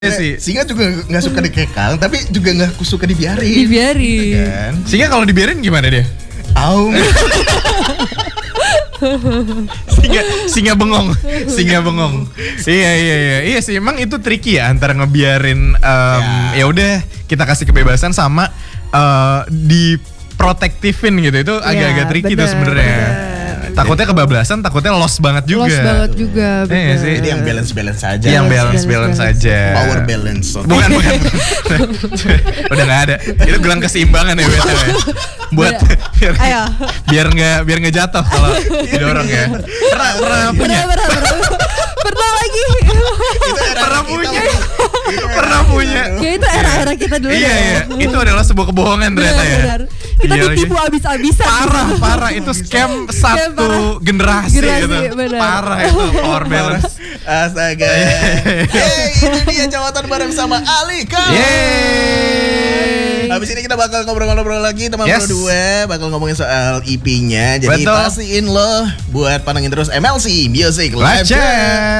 sih. Singa juga nggak suka dikekang, tapi juga nggak suka dibiarin. Dibiarin. Gitu kan? Singa kalau dibiarin gimana dia? Aung. Singa bengong. Iya sih, emang itu tricky ya antara ngebiarin ya udah kita kasih kebebasan sama diprotektifin gitu. Itu agak-agak tricky tuh sebenarnya. Takutnya kebablasan, takutnya lost banget juga. Lost banget juga. Iya sih. Jadi yang balance saja. Yang balance saja. Power balance. Bukan. Udah nggak ada. Itu gelang keseimbangan ya BTW. Buat biar nggak jatuh kalau didorong ya. Pernah punya. Pernah lagi. Pernah punya. Ya itu era-era kita dulu. Iya. Itu adalah sebuah kebohongan ternyata ya. Benar. Kita ditipu abis-abisan. Parah itu scam satu generasi gitu. Bener. Parah itu power balance. Astaga. Itu dia jawaban bareng sama Alika. Yeay. Habis ini kita bakal ngobrol-ngobrol lagi teman berdua, bakal ngomongin soal EP-nya. Jadi pastiin lo buat pantengin terus MLC Music Live Chat.